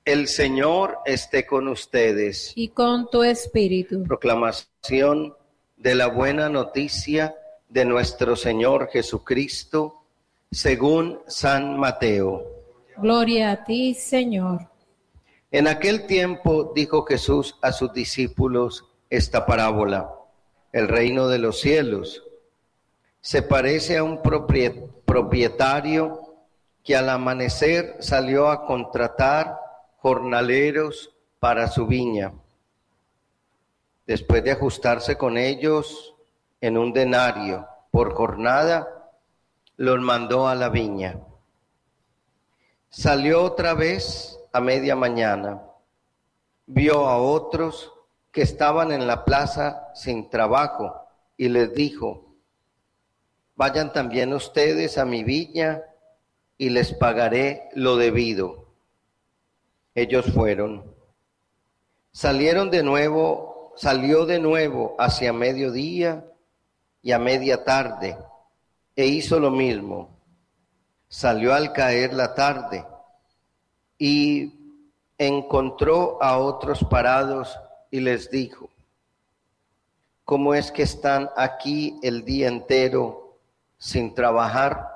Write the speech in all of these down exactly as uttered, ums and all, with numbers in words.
El Señor esté con ustedes. Y con tu espíritu. Proclamación de la buena noticia de nuestro Señor Jesucristo, según San Mateo. Gloria a ti, Señor. En aquel tiempo dijo Jesús a sus discípulos esta parábola: el reino de los cielos se parece a un propietario que al amanecer salió a contratar jornaleros para su viña. Después de ajustarse con ellos en un denario por jornada, los mandó a la viña. Salió otra vez a media mañana, vio a otros que estaban en la plaza sin trabajo y les dijo: vayan también ustedes a mi viña y les pagaré lo debido. Ellos fueron. Salieron de nuevo, salió de nuevo hacia mediodía y a media tarde, e hizo lo mismo. Salió al caer la tarde y encontró a otros parados y les dijo: ¿cómo es que están aquí el día entero sin trabajar?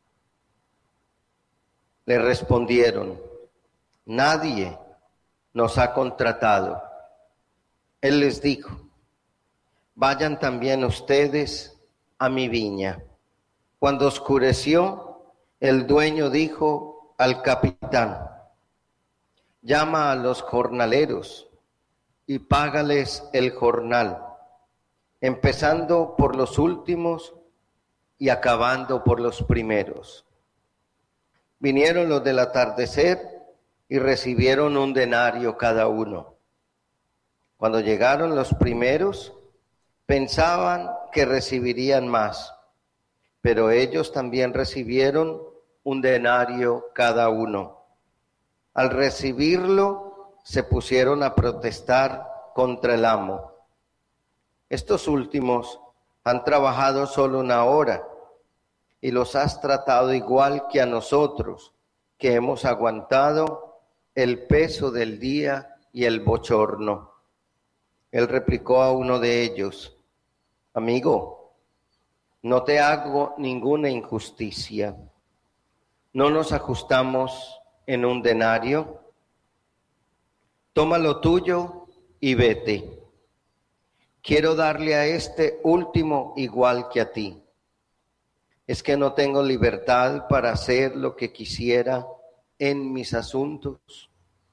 Le respondieron: nadie nos ha contratado. Él les dijo: vayan también ustedes a mi viña. Cuando oscureció, el dueño dijo al capitán: llama a los jornaleros y págales el jornal, empezando por los últimos y acabando por los primeros. Vinieron los del atardecer y recibieron un denario cada uno. Cuando llegaron los primeros, pensaban que recibirían más, pero ellos también recibieron un denario cada uno. Al recibirlo, se pusieron a protestar contra el amo. Estos últimos han trabajado solo una hora y los has tratado igual que a nosotros, que hemos aguantado el peso del día y el bochorno. Él replicó a uno de ellos: amigo, no te hago ninguna injusticia. ¿No nos ajustamos en un denario? Toma lo tuyo y vete. Quiero darle a este último igual que a ti. ¿Es que no tengo libertad para hacer lo que quisiera en mis asuntos?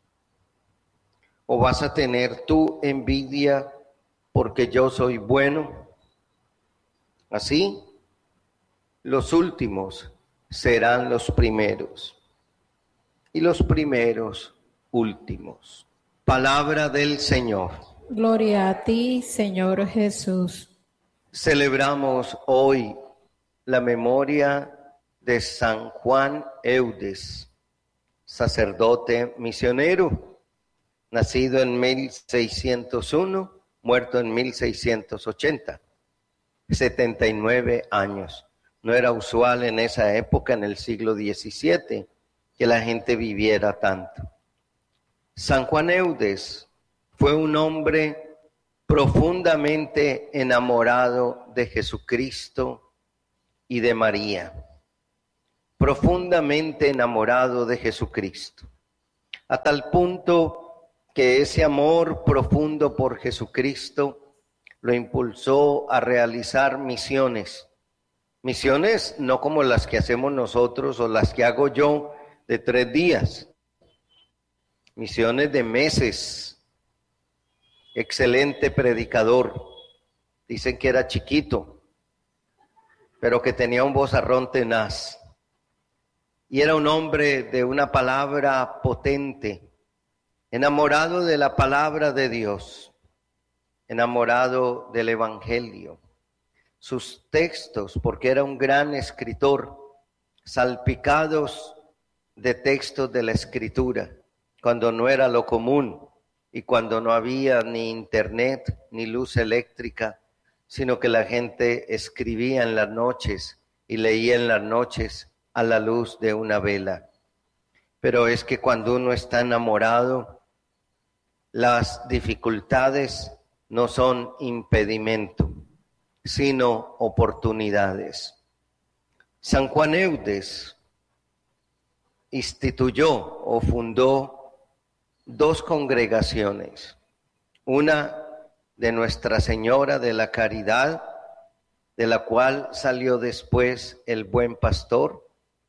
¿O vas a tener tú envidia porque yo soy bueno? Así, los últimos serán los primeros y los primeros últimos. Palabra del Señor. Gloria a ti, Señor Jesús. Celebramos hoy la memoria de San Juan Eudes, sacerdote misionero, nacido en mil seiscientos uno, muerto en mil seiscientos ochenta, setenta y nueve años. No era usual en esa época, en el siglo diecisiete, que la gente viviera tanto. San Juan Eudes fue un hombre profundamente enamorado de Jesucristo y de María, profundamente enamorado de Jesucristo, a tal punto que ese amor profundo por Jesucristo lo impulsó a realizar misiones, misiones no como las que hacemos nosotros o las que hago yo de tres días, misiones de meses. Excelente predicador, dicen que era chiquito, pero que tenía un vozarrón tenaz. Y era un hombre de una palabra potente, enamorado de la palabra de Dios, enamorado del Evangelio. Sus textos, porque era un gran escritor, salpicados de textos de la Escritura, cuando no era lo común y cuando no había ni internet ni luz eléctrica, sino que la gente escribía en las noches y leía en las noches a la luz de una vela. pero es que cuando uno está enamorado, las dificultades no son impedimento, sino oportunidades. San Juan Eudes instituyó o fundó dos congregaciones, una de Nuestra Señora de la Caridad, de la cual salió después el Buen Pastor,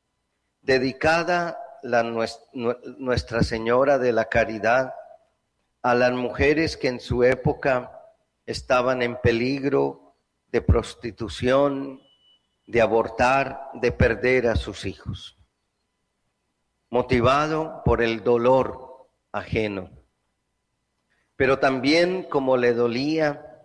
dedicada la Nuestra Señora de la Caridad a las mujeres que en su época estaban en peligro de prostitución, de abortar, de perder a sus hijos, motivado por el dolor ajeno. Pero también, como le dolía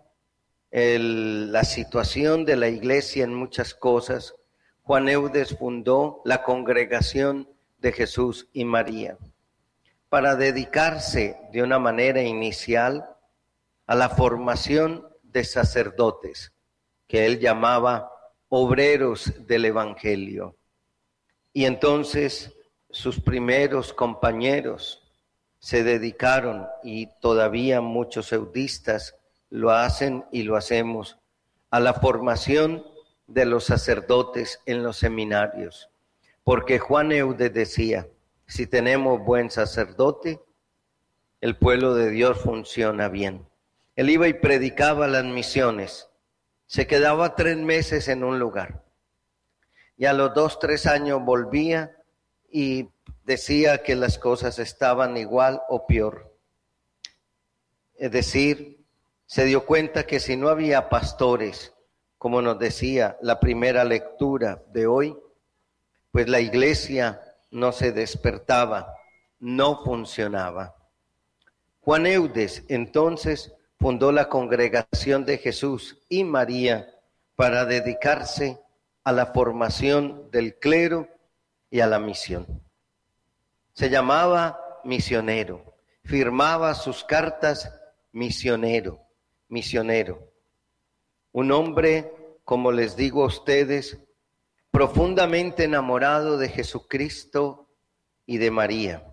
el, la situación de la iglesia en muchas cosas, Juan Eudes fundó la Congregación de Jesús y María para dedicarse de una manera inicial a la formación de sacerdotes, que él llamaba obreros del Evangelio. Y entonces sus primeros compañeros se dedicaron, y todavía muchos eudistas lo hacen y lo hacemos, a la formación de los sacerdotes en los seminarios. Porque Juan Eudes decía, si tenemos buen sacerdote, el pueblo de Dios funciona bien. Él iba y predicaba las misiones. Se quedaba tres meses en un lugar. Y a los dos, tres años volvía y decía que las cosas estaban igual o peor. Es decir, se dio cuenta que si no había pastores, como nos decía la primera lectura de hoy, pues la iglesia no se despertaba, no funcionaba. Juan Eudes entonces fundó la Congregación de Jesús y María para dedicarse a la formación del clero y a la misión. Se llamaba misionero, firmaba sus cartas misionero, misionero. Un hombre, como les digo a ustedes, profundamente enamorado de Jesucristo y de María,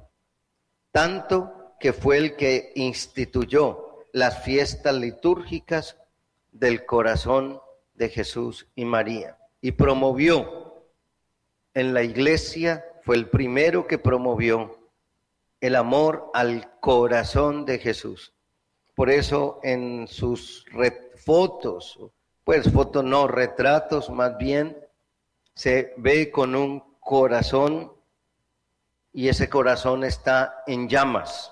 tanto que fue el que instituyó las fiestas litúrgicas del corazón de Jesús y María y promovió en la iglesia, fue el primero que promovió el amor al corazón de Jesús. Por eso en sus fotos, pues fotos no, retratos más bien, se ve con un corazón y ese corazón está en llamas.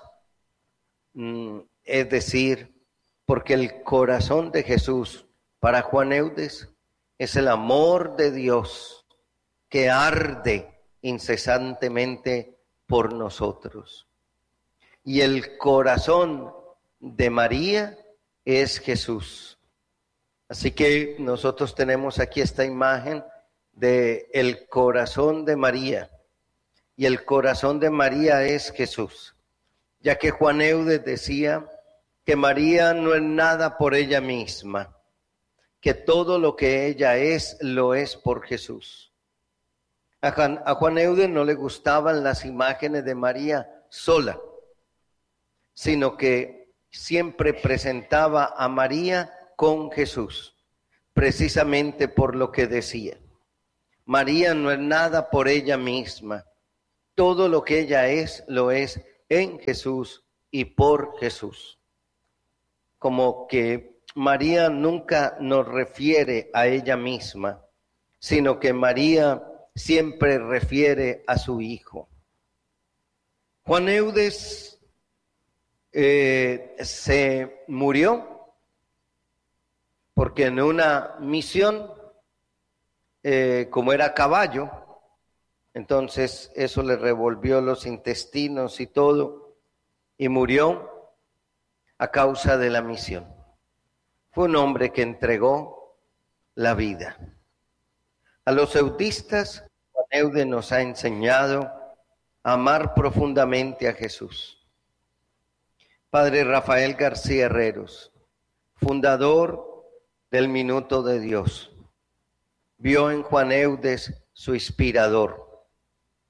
Es decir, porque el corazón de Jesús para Juan Eudes es el amor de Dios que arde incesantemente por nosotros. Y el corazón de María es Jesús. Así que nosotros tenemos aquí esta imagen de el corazón de María, y el corazón de María es Jesús, ya que Juan Eudes decía que María no es nada por ella misma, que todo lo que ella es, lo es por Jesús. A Juan, a Juan Eudes no le gustaban las imágenes de María sola, sino que siempre presentaba a María con Jesús, precisamente por lo que decía. María no es nada por ella misma. Todo lo que ella es, lo es en Jesús y por Jesús. Como que María nunca nos refiere a ella misma, sino que María siempre refiere a su Hijo. Juan Eudes eh, se murió porque en una misión, Eh, como era caballo, entonces eso le revolvió los intestinos y todo, y murió a causa de la misión. Fue un hombre que entregó la vida. A los eudistas, Juan Eudes nos ha enseñado a amar profundamente a Jesús. Padre Rafael García Herreros, fundador del Minuto de Dios, vio en Juan Eudes su inspirador.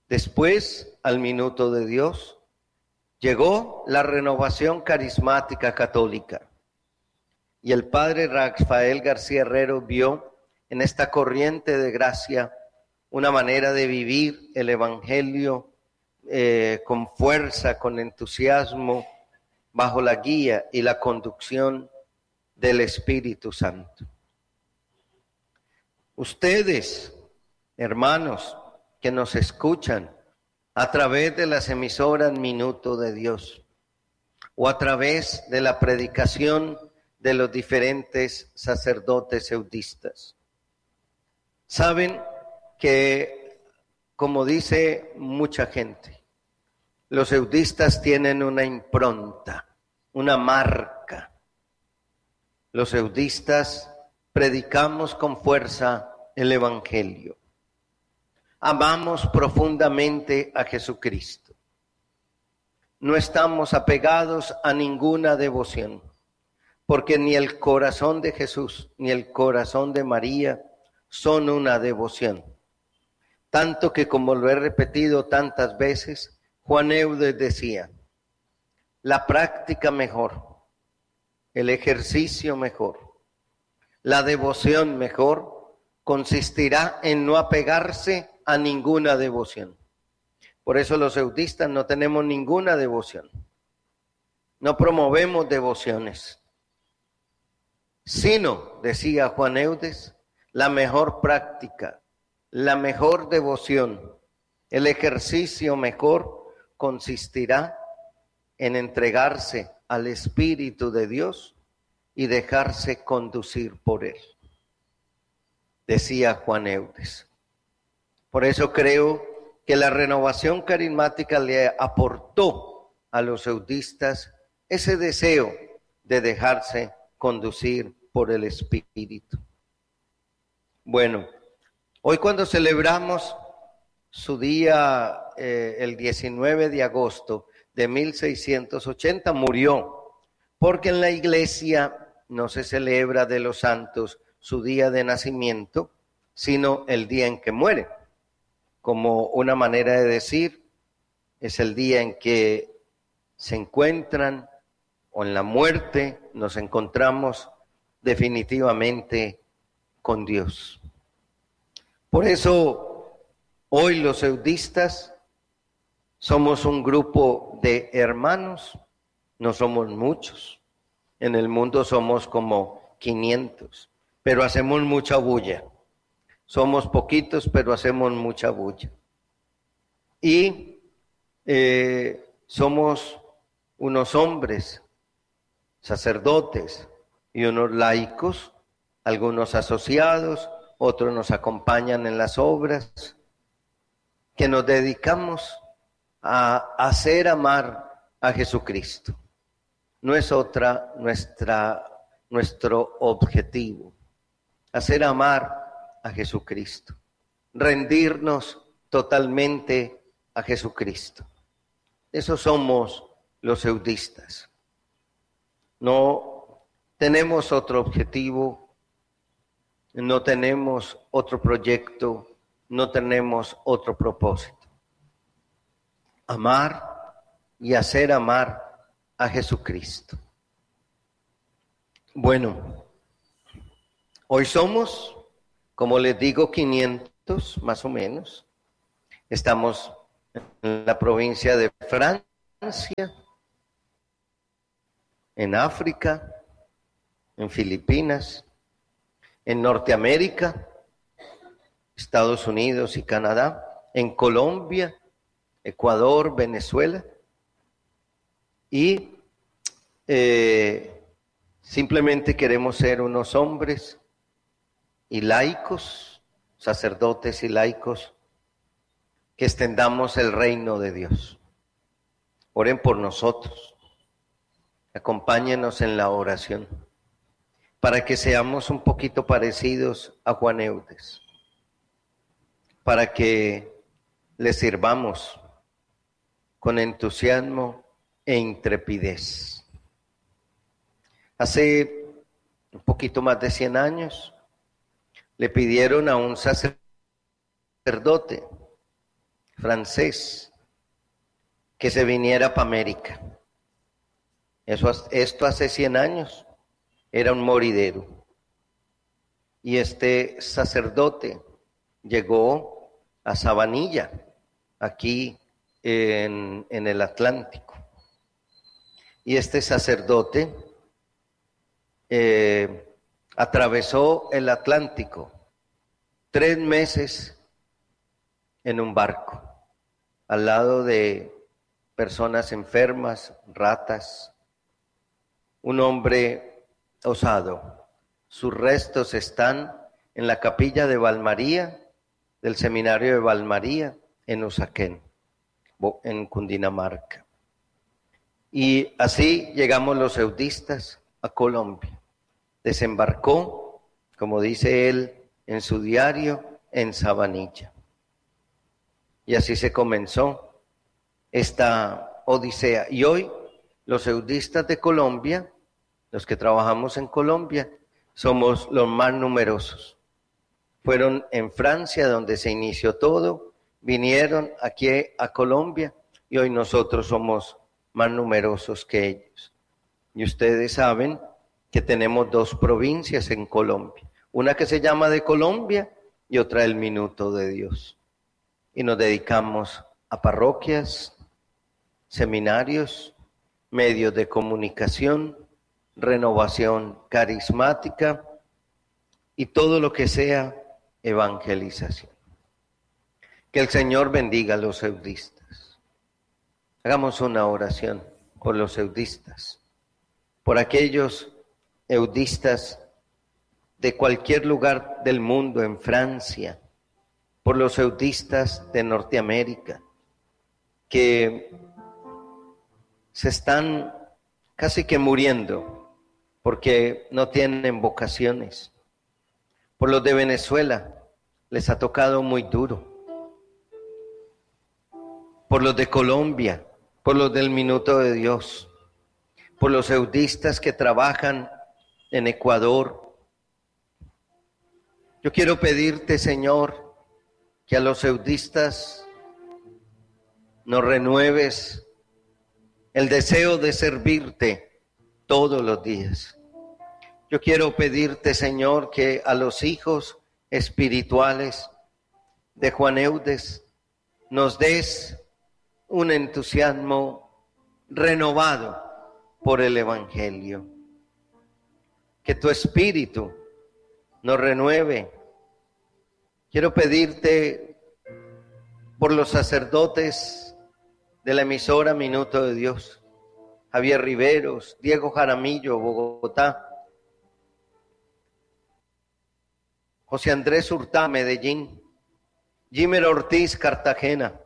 Después, al minuto de Dios, llegó la renovación carismática católica. Y el padre Rafael García Herrero vio en esta corriente de gracia una manera de vivir el Evangelio eh, con fuerza, con entusiasmo, bajo la guía y la conducción del Espíritu Santo. Ustedes, hermanos, que nos escuchan a través de las emisoras Minuto de Dios o a través de la predicación de los diferentes sacerdotes eudistas, saben que, como dice mucha gente, los eudistas tienen una impronta, una marca. Los eudistas predicamos con fuerza el Evangelio. Amamos profundamente a Jesucristo. No estamos apegados a ninguna devoción, porque ni el corazón de Jesús ni el corazón de María son una devoción. Tanto que, como lo he repetido tantas veces, Juan Eudes decía, la práctica mejor, el ejercicio mejor, la devoción mejor, consistirá en no apegarse a ninguna devoción. Por eso los eudistas no tenemos ninguna devoción. No promovemos devociones, sino, decía Juan Eudes, la mejor práctica, la mejor devoción, el ejercicio mejor consistirá en entregarse al Espíritu de Dios y dejarse conducir por Él, decía Juan Eudes. Por eso creo que la renovación carismática le aportó a los eudistas ese deseo de dejarse conducir por el Espíritu. Bueno, hoy cuando celebramos su día, eh, el diecinueve de agosto de mil seiscientos ochenta, murió, porque en la iglesia no se celebra de los santos su día de nacimiento, sino el día en que mueren. Como una manera de decir, es el día en que se encuentran, o en la muerte nos encontramos definitivamente con Dios. Por eso, hoy los eudistas somos un grupo de hermanos, no somos muchos. En el mundo somos como quinientos, pero hacemos mucha bulla. Somos poquitos, pero hacemos mucha bulla. Y eh, somos unos hombres, sacerdotes y unos laicos, algunos asociados, otros nos acompañan en las obras, que nos dedicamos a hacer amar a Jesucristo. No es otra nuestra, nuestro objetivo, hacer amar a Jesucristo, rendirnos totalmente a Jesucristo. Esos somos los eudistas. No tenemos otro objetivo, no tenemos otro proyecto, no tenemos otro propósito. Amar y hacer amar a Jesucristo. Bueno, hoy somos, como les digo, quinientos más o menos. Estamos en la provincia de Francia, en África, en Filipinas, en Norteamérica, Estados Unidos y Canadá, en Colombia, Ecuador, Venezuela, y eh, simplemente queremos ser unos hombres y laicos, sacerdotes y laicos, que extendamos el reino de Dios. Oren por nosotros, acompáñenos en la oración, para que seamos un poquito parecidos a Juan Eudes, para que le sirvamos con entusiasmo e intrepidez. Hace un poquito más de cien años le pidieron a un sacerdote francés que se viniera para América. Eso, esto hace cien años era un moridero. Y este sacerdote llegó a Sabanilla, aquí en, en el Atlántico. Y este sacerdote eh, atravesó el Atlántico tres meses en un barco, al lado de personas enfermas, ratas. Un hombre osado. Sus restos están en la capilla de Valmaría, del seminario de Valmaría, en Usaquén, en Cundinamarca. Y así llegamos los eudistas a Colombia. Desembarcó, como dice él en su diario, en Sabanilla. Y así se comenzó esta odisea. Y hoy los eudistas de Colombia, los que trabajamos en Colombia, somos los más numerosos. Fueron en Francia donde se inició todo, vinieron aquí a Colombia y hoy nosotros somos más numerosos que ellos. Y ustedes saben que tenemos dos provincias en Colombia, una que se llama de Colombia y otra el Minuto de Dios. Y nos dedicamos a parroquias, seminarios, medios de comunicación, renovación carismática y todo lo que sea evangelización. Que el Señor bendiga a los eudistas. Hagamos una oración por los eudistas, por aquellos eudistas de cualquier lugar del mundo, en Francia, por los eudistas de Norteamérica, que se están casi que muriendo porque no tienen vocaciones. Por los de Venezuela les ha tocado muy duro. Por los de Colombia, por los del Minuto de Dios, por los eudistas que trabajan en Ecuador. Yo quiero pedirte, Señor, que a los eudistas nos renueves el deseo de servirte todos los días. Yo quiero pedirte, Señor, que a los hijos espirituales de Juan Eudes nos des un entusiasmo renovado por el Evangelio. Que tu Espíritu nos renueve. Quiero pedirte por los sacerdotes de la emisora Minuto de Dios, Javier Riveros, Diego Jaramillo, Bogotá, José Andrés Hurtado, Medellín, Jimer Ortiz, Cartagena,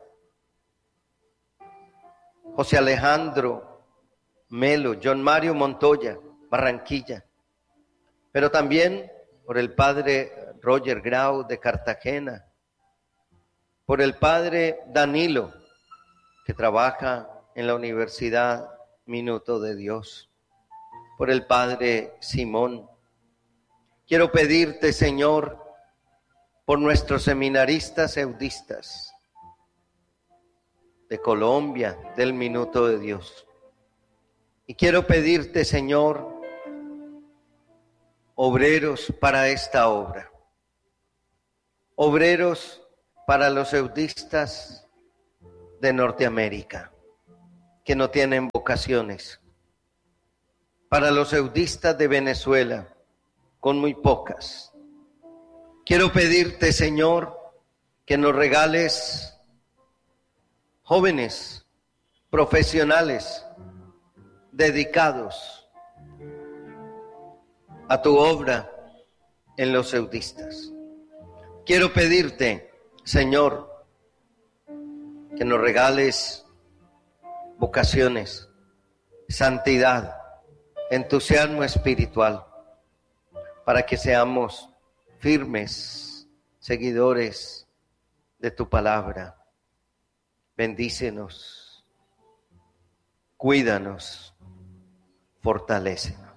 José Alejandro Melo, John Mario Montoya, Barranquilla, pero también por el padre Roger Grau de Cartagena, por el padre Danilo, que trabaja en la Universidad Minuto de Dios, por el padre Simón. Quiero pedirte, Señor, por nuestros seminaristas eudistas de Colombia, del Minuto de Dios. Y quiero pedirte, Señor, obreros para esta obra, obreros para los eudistas de Norteamérica, que no tienen vocaciones, para los eudistas de Venezuela, con muy pocas. Quiero pedirte, Señor, que nos regales jóvenes, profesionales, dedicados a tu obra en los eudistas. Quiero pedirte, Señor, que nos regales vocaciones, santidad, entusiasmo espiritual, para que seamos firmes seguidores de tu palabra. Bendícenos, cuídanos, fortalécenos.